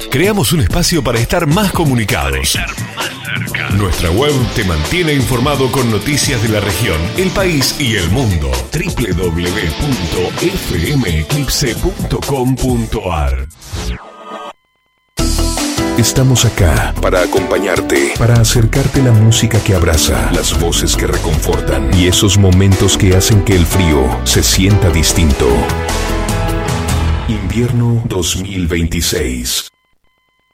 creamos un espacio para estar más comunicados. Nuestra web te mantiene informado con noticias de la región, el país y el mundo. www.fmeclipse.com.ar. Estamos acá para acompañarte, para acercarte la música que abraza, las voces que reconfortan y esos momentos que hacen que el frío se sienta distinto. Invierno 2026.